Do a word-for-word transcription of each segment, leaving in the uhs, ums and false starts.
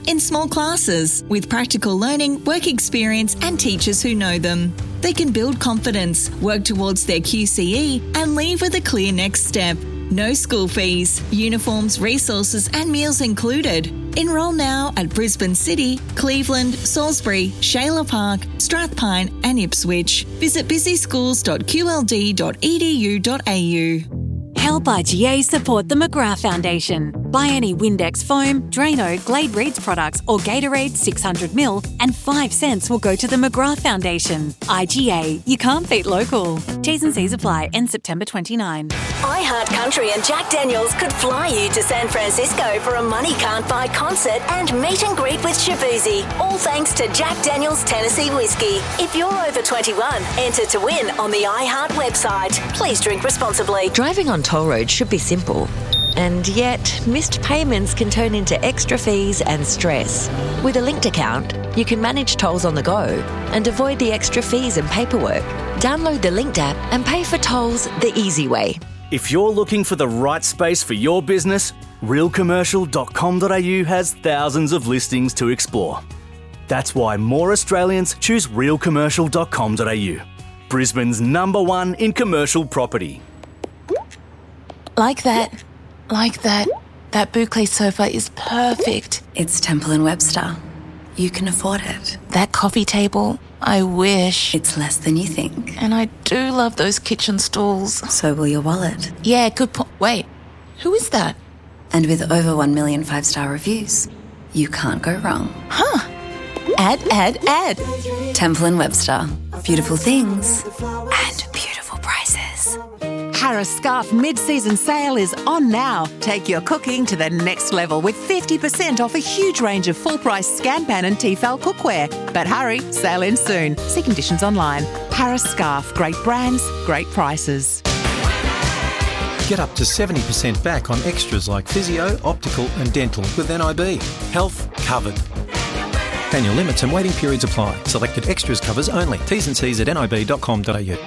in small classes with practical learning, work experience and teachers who know them. They can build confidence, work towards their Q C E and leave with a clear next step. No school fees, uniforms, resources and meals included. Enrol now at Brisbane City, Cleveland, Salisbury, Shayla Park, Strathpine and Ipswich. Visit busy schools dot q l d dot e d u dot a u. Help I G A support the McGrath Foundation. Buy any Windex foam, Drano, Glade Reeds products or Gatorade six hundred mil and five cents will go to the McGrath Foundation. I G A, you can't beat local. T's and C's apply. End September twenty-ninth. iHeart Country and Jack Daniels could fly you to San Francisco for a Money Can't Buy concert and meet and greet with Shabuzi. All thanks to Jack Daniels Tennessee Whiskey. If you're over twenty-one, enter to win on the iHeart website. Please drink responsibly. Driving on toll roads should be simple. And yet, missed payments can turn into extra fees and stress. With a linked account, you can manage tolls on the go and avoid the extra fees and paperwork. Download the Linked app and pay for tolls the easy way. If you're looking for the right space for your business, real commercial dot com dot a u has thousands of listings to explore. That's why more Australians choose real commercial dot com dot a u, Brisbane's number one in commercial property. Like that. Like that. That boucle sofa is perfect. It's Temple and Webster. You can afford it. That coffee table, I wish. It's less than you think. And I do love those kitchen stools. So will your wallet. Yeah, good point. Wait, who is that? And with over one million five-star reviews, you can't go wrong. Huh. Add, add, add. Temple and Webster. Beautiful things and beautiful prices. Harris Scarf mid-season sale is on now. Take your cooking to the next level with fifty percent off a huge range of full-price Scan Pan and Tefal cookware. But hurry, sale ends soon. See conditions online. Harris Scarf, great brands, great prices. Get up to seventy percent back on extras like physio, optical and dental with N I B. Health covered. Annual limits and waiting periods apply. Selected extras covers only. T's and C's at n i b dot com dot a u.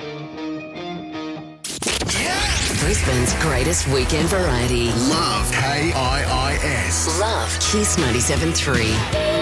Brisbane's greatest weekend variety. Love K I I S. Love Kiss ninety-seven point three.